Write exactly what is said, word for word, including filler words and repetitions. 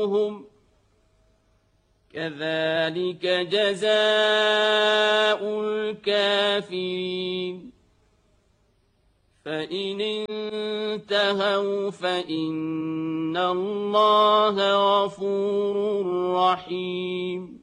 هم كذلك جزاء الكافرين فإن انتهوا فإن الله غفور رحيم